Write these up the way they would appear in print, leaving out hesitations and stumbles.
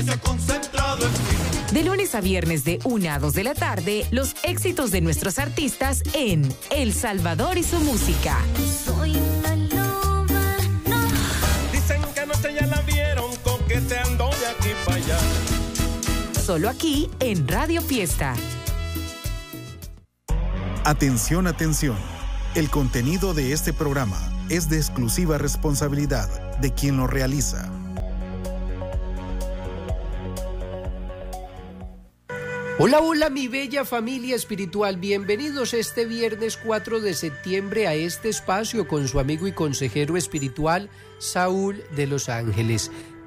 Concentrado en ti. De lunes a viernes de 1 a 2 de la tarde, los éxitos de nuestros artistas en El Salvador y su música. Soy una loba, no. Dicen que anoche ya la vieron coqueteando de aquí para allá. Solo aquí en Radio Fiesta. Atención, atención. El contenido de este programa es de exclusiva responsabilidad de quien lo realiza. Hola, hola mi bella familia espiritual, bienvenidos este viernes 4 de septiembre a este espacio con su amigo y consejero espiritual Saúl de Los Ángeles.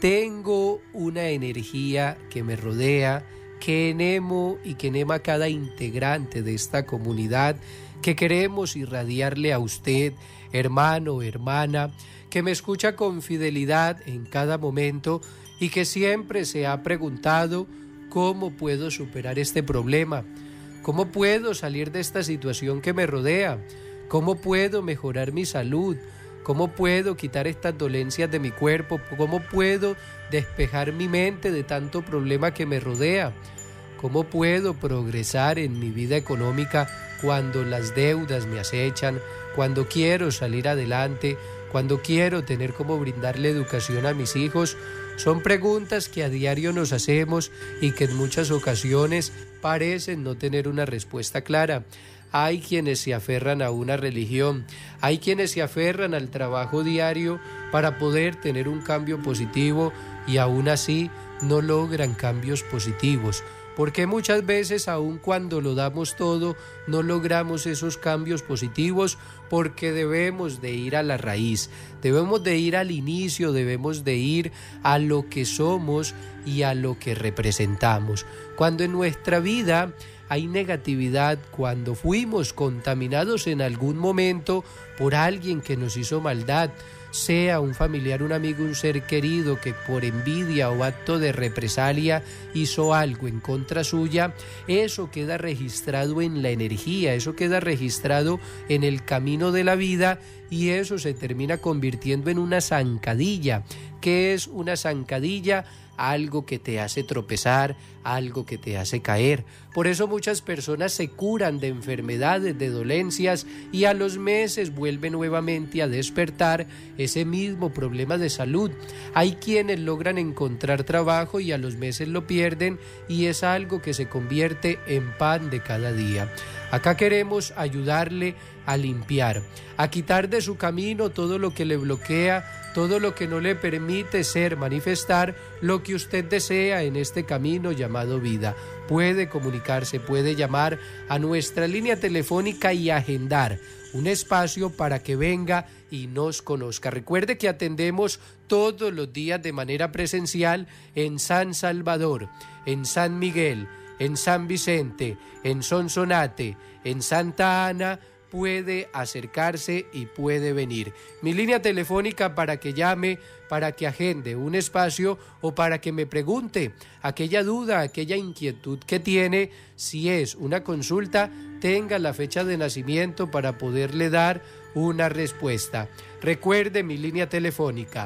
Tengo una energía que me rodea, que enemo y que enema a cada integrante de esta comunidad, que queremos irradiarle a usted, hermano, hermana, que me escucha con fidelidad en cada momento y que siempre se ha preguntado: ¿cómo puedo superar este problema? ¿Cómo puedo salir de esta situación que me rodea? ¿Cómo puedo mejorar mi salud? ¿Cómo puedo quitar estas dolencias de mi cuerpo? ¿Cómo puedo despejar mi mente de tanto problema que me rodea? ¿Cómo puedo progresar en mi vida económica cuando las deudas me acechan, cuando quiero salir adelante, cuando quiero tener cómo brindarle educación a mis hijos? Son preguntas que a diario nos hacemos y que en muchas ocasiones parecen no tener una respuesta clara. Hay quienes se aferran a una religión, hay quienes se aferran al trabajo diario para poder tener un cambio positivo y aún así no logran cambios positivos. Porque muchas veces, aun cuando lo damos todo, no logramos esos cambios positivos porque debemos de ir a la raíz, debemos de ir al inicio, debemos de ir a lo que somos y a lo que representamos. Cuando en nuestra vida hay negatividad, cuando fuimos contaminados en algún momento por alguien que nos hizo maldad, sea un familiar, un amigo, un ser querido que por envidia o acto de represalia hizo algo en contra suya, eso queda registrado en la energía, eso queda registrado en el camino de la vida y eso se termina convirtiendo en una zancadilla. ¿Qué es una zancadilla? Algo que te hace tropezar, algo que te hace caer. Por eso muchas personas se curan de enfermedades, de dolencias y a los meses vuelven nuevamente a despertar ese mismo problema de salud. Hay quienes logran encontrar trabajo y a los meses lo pierden y es algo que se convierte en pan de cada día. Acá queremos ayudarle a limpiar, a quitar de su camino todo lo que le bloquea, todo lo que no le permite manifestar lo que usted desea en este camino llamado vida. Puede comunicarse, puede llamar a nuestra línea telefónica y agendar un espacio para que venga y nos conozca. Recuerde que atendemos todos los días de manera presencial en San Salvador, en San Miguel, en San Vicente, en Sonsonate, en Santa Ana. Puede acercarse y puede venir. Mi línea telefónica para que llame, para que agende un espacio o para que me pregunte aquella duda, aquella inquietud que tiene. Si es una consulta, tenga la fecha de nacimiento para poderle dar una respuesta. Recuerde mi línea telefónica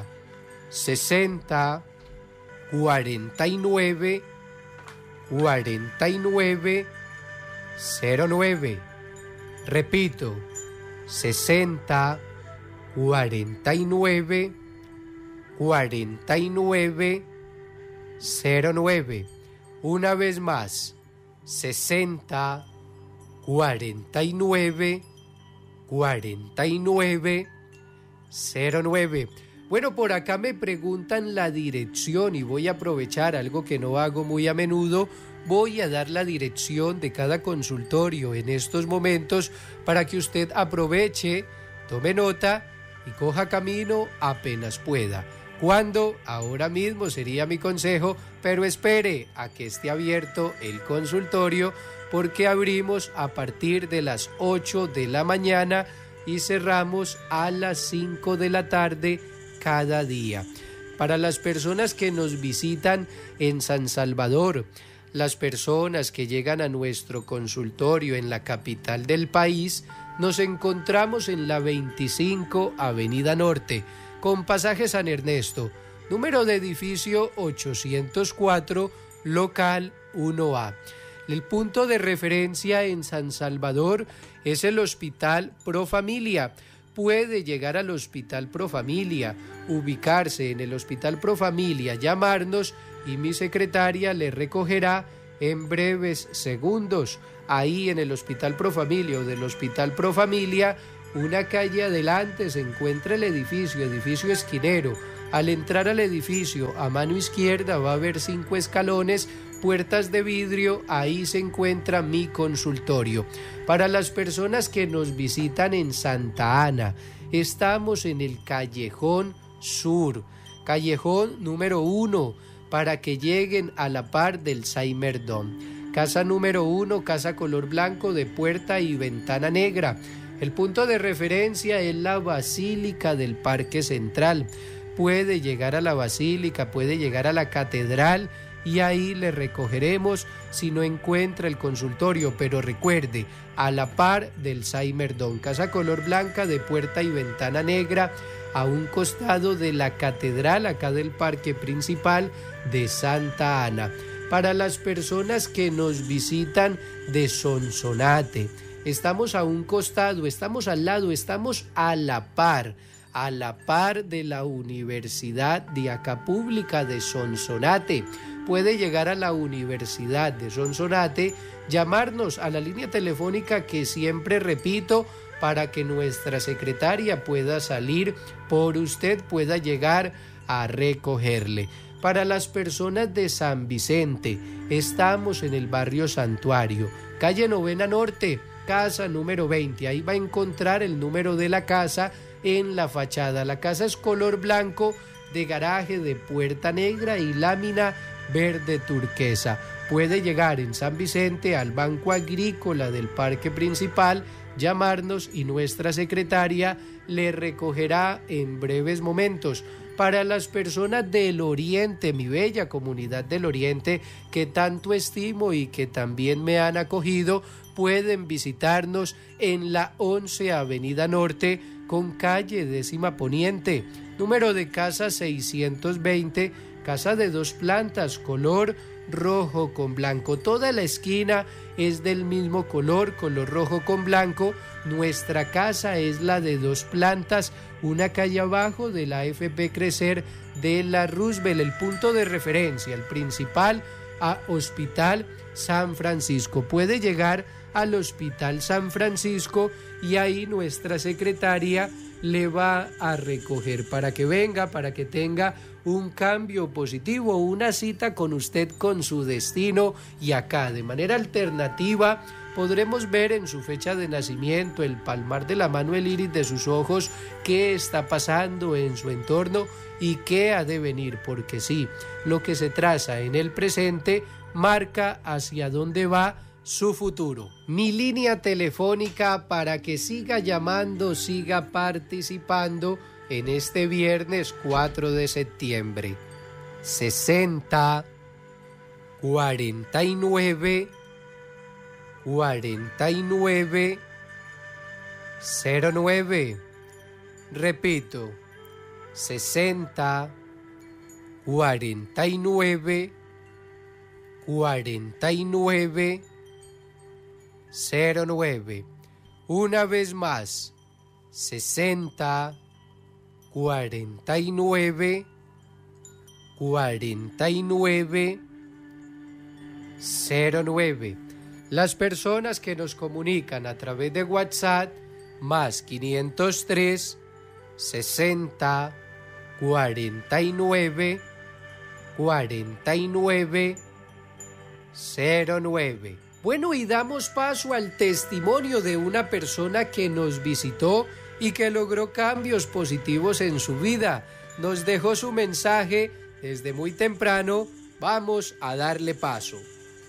60 49 49 09. Repito, 60 49 49 09. Una vez más, 60 49 49 09. Bueno, por acá me preguntan la dirección y voy a aprovechar algo que no hago muy a menudo. Voy a dar la dirección de cada consultorio en estos momentos para que usted aproveche, tome nota y coja camino apenas pueda. ¿Cuándo? Ahora mismo sería mi consejo, pero espere a que esté abierto el consultorio porque abrimos a partir de las 8 de la mañana y cerramos a las 5 de la tarde cada día. Para las personas que nos visitan en San Salvador, las personas que llegan a nuestro consultorio en la capital del país, nos encontramos en la 25 Avenida Norte, con pasaje San Ernesto. número de edificio 804, local 1A. El punto de referencia en San Salvador es el Hospital Profamilia. Puede llegar al Hospital Profamilia, ubicarse en el Hospital Profamilia, llamarnos y mi secretaria le recogerá en breves segundos. Ahí en el Hospital Profamilia o del Hospital Profamilia, una calle adelante se encuentra el edificio esquinero. Al entrar al edificio, a mano izquierda va a haber 5 escalones, puertas de vidrio, ahí se encuentra mi consultorio. Para las personas que nos visitan en Santa Ana, estamos en el Callejón Sur, Callejón número 1, para que lleguen a la par del Saimerdón. Casa número 1, casa color blanco de puerta y ventana negra. El punto de referencia es la Basílica del Parque Central. Puede llegar a la Basílica, puede llegar a la Catedral y ahí le recogeremos si no encuentra el consultorio, pero recuerde, a la par del Saimerdón, casa color blanca de puerta y ventana negra, a un costado de la Catedral, acá del Parque Principal de Santa Ana. Para las personas que nos visitan de Sonsonate, estamos a un costado, estamos al lado, estamos a la par de la Universidad de Acá Pública de Sonsonate. Puede llegar a la Universidad de Sonsonate, llamarnos a la línea telefónica que siempre repito para que nuestra secretaria pueda salir por usted, pueda llegar a recogerle. Para las personas de San Vicente, estamos en el barrio Santuario, calle Novena Norte, casa número 20. Ahí va a encontrar el número de la casa en la fachada. La casa es color blanco, de garaje de puerta negra y lámina verde turquesa. Puede llegar en San Vicente al Banco Agrícola del Parque Principal, llamarnos y nuestra secretaria le recogerá en breves momentos. Para las personas del Oriente, mi bella comunidad del Oriente, que tanto estimo y que también me han acogido, pueden visitarnos en la 11 Avenida Norte con calle 10ª Poniente, número de casa 620, casa de 2 plantas, color rojo con blanco. Toda la esquina es del mismo color rojo con blanco. Nuestra casa es la de 2 plantas, una calle abajo de la FP Crecer de la Roosevelt. El punto de referencia, el principal, a Hospital San Francisco. Puede llegar al Hospital San Francisco y ahí nuestra secretaria le va a recoger para que venga, para que tenga un cambio positivo, una cita con usted, con su destino. Y acá de manera alternativa podremos ver en su fecha de nacimiento, el palmar de la mano, el iris de sus ojos, qué está pasando en su entorno y qué ha de venir, porque sí, lo que se traza en el presente marca hacia dónde va su futuro. Mi línea telefónica para que siga llamando, siga participando en este viernes 4 de septiembre. 60 49 49 09. Repito, 60 49 49 09. Una vez más, 60 49 49 09. Las personas que nos comunican a través de WhatsApp, más 503 60 49 49 09. Bueno, y damos paso al testimonio de una persona que nos visitó y que logró cambios positivos en su vida. Nos dejó su mensaje desde muy temprano. Vamos a darle paso.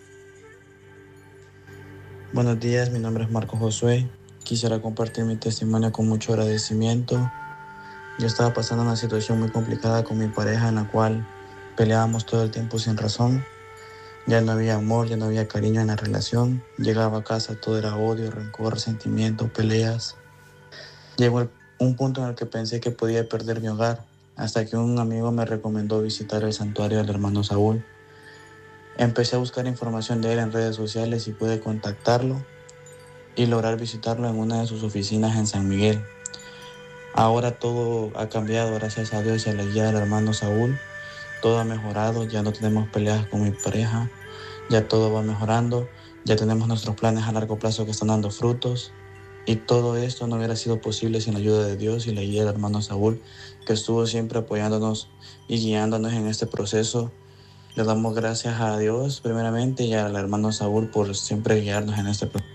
Buenos días, mi nombre es Marco Josué. Quisiera compartir mi testimonio con mucho agradecimiento. Yo estaba pasando una situación muy complicada con mi pareja en la cual peleábamos todo el tiempo sin razón. Ya no había amor, ya no había cariño en la relación. Llegaba a casa, todo era odio, rencor, resentimiento, peleas. Llegó un punto en el que pensé que podía perder mi hogar, hasta que un amigo me recomendó visitar el santuario del hermano Saúl. Empecé a buscar información de él en redes sociales y pude contactarlo y lograr visitarlo en una de sus oficinas en San Miguel. Ahora todo ha cambiado gracias a Dios y a la guía del hermano Saúl. Todo ha mejorado, ya no tenemos peleas con mi pareja, ya todo va mejorando, ya tenemos nuestros planes a largo plazo que están dando frutos. Y todo esto no hubiera sido posible sin la ayuda de Dios y la guía del hermano Saúl, que estuvo siempre apoyándonos y guiándonos en este proceso. Le damos gracias a Dios primeramente y al hermano Saúl por siempre guiarnos en este proceso.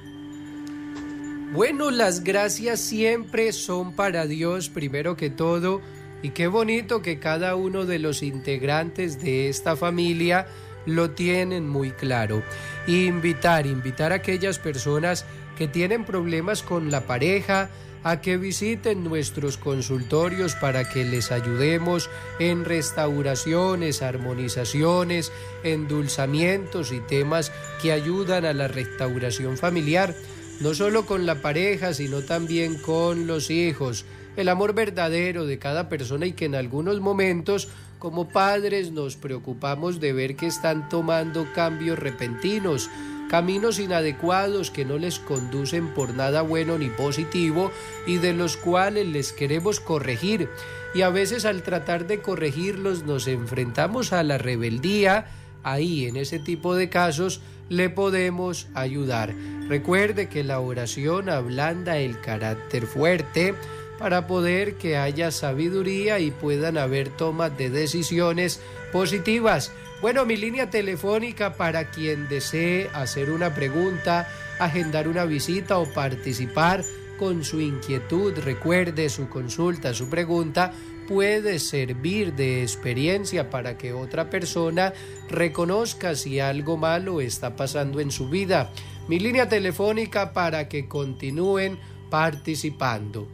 Bueno, las gracias siempre son para Dios primero que todo, y qué bonito que cada uno de los integrantes de esta familia lo tienen muy claro. Invitar a aquellas personas que tienen problemas con la pareja a que visiten nuestros consultorios para que les ayudemos en restauraciones, armonizaciones, endulzamientos y temas que ayudan a la restauración familiar, no solo con la pareja, sino también con los hijos. El amor verdadero de cada persona, y que en algunos momentos como padres nos preocupamos de ver que están tomando cambios repentinos, caminos inadecuados que no les conducen por nada bueno ni positivo y de los cuales les queremos corregir. Y a veces al tratar de corregirlos nos enfrentamos a la rebeldía. Ahí, en ese tipo de casos, le podemos ayudar. Recuerde que la oración ablanda el carácter fuerte para poder que haya sabiduría y puedan haber tomas de decisiones positivas. Bueno, mi línea telefónica para quien desee hacer una pregunta, agendar una visita o participar con su inquietud. Recuerde, su consulta, su pregunta puede servir de experiencia para que otra persona reconozca si algo malo está pasando en su vida. Mi línea telefónica para que continúen participando: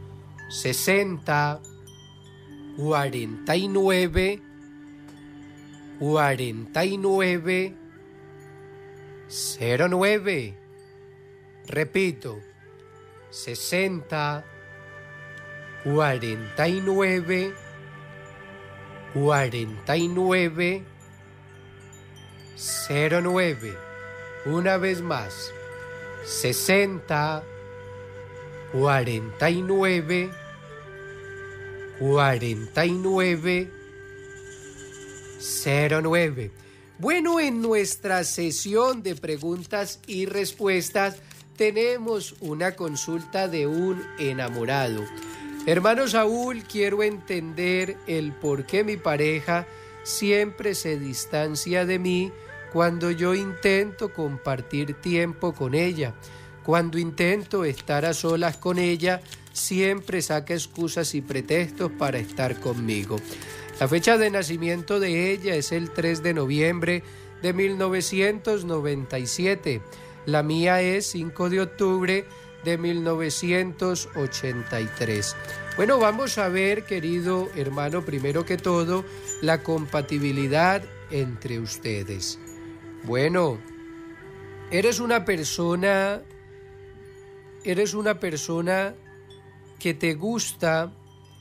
60 49 49 09. Repito, 60 49 49 09. Una vez más, 60 49 49 09. Bueno, en nuestra sesión de preguntas y respuestas tenemos una consulta de un enamorado. Hermano Saúl, quiero entender el por qué mi pareja siempre se distancia de mí cuando yo intento compartir tiempo con ella. Cuando intento estar a solas con ella, siempre saca excusas y pretextos para estar conmigo. La fecha de nacimiento de ella es el 3 de noviembre de 1997. La mía es 5 de octubre de 1983. Bueno, vamos a ver, querido hermano, primero que todo, la compatibilidad entre ustedes. Bueno, eres una persona que te gusta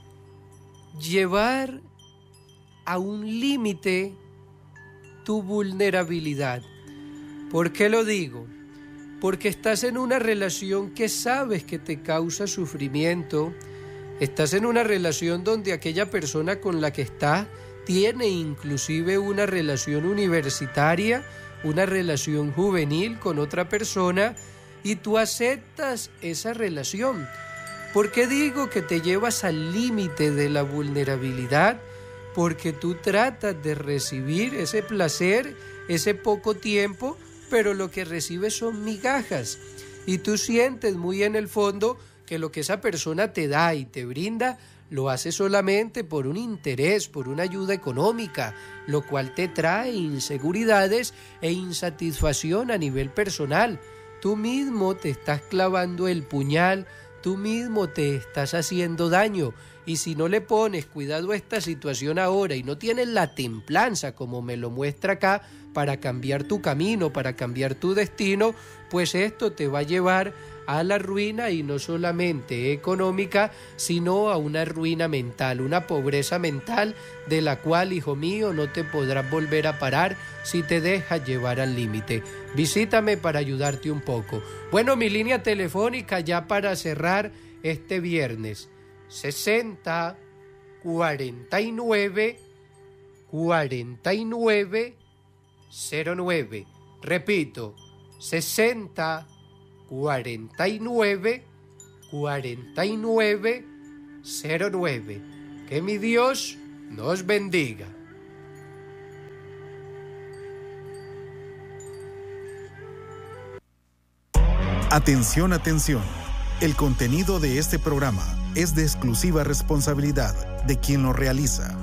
llevar a un límite tu vulnerabilidad. ¿Por qué lo digo? Porque estás en una relación que sabes que te causa sufrimiento. Estás en una relación donde aquella persona con la que estás tiene inclusive una relación universitaria, una relación juvenil con otra persona, y tú aceptas esa relación. ¿Por qué digo que te llevas al límite de la vulnerabilidad? Porque tú tratas de recibir ese placer, ese poco tiempo, pero lo que recibes son migajas. Y tú sientes muy en el fondo que lo que esa persona te da y te brinda, lo hace solamente por un interés, por una ayuda económica, lo cual te trae inseguridades e insatisfacción a nivel personal. Tú mismo te estás clavando el puñal, tú mismo te estás haciendo daño. Y si no le pones cuidado a esta situación ahora y no tienes la templanza, como me lo muestra acá, para cambiar tu camino, para cambiar tu destino, pues esto te va a llevar a la ruina, y no solamente económica, sino a una ruina mental, una pobreza mental de la cual, hijo mío, no te podrás volver a parar si te dejas llevar al límite. Visítame para ayudarte un poco. Bueno, mi línea telefónica ya para cerrar este viernes, 60 49 49 09. Repito, 60 49 49 09. Que mi Dios nos bendiga. Atención, atención. El contenido de este programa es de exclusiva responsabilidad de quien lo realiza.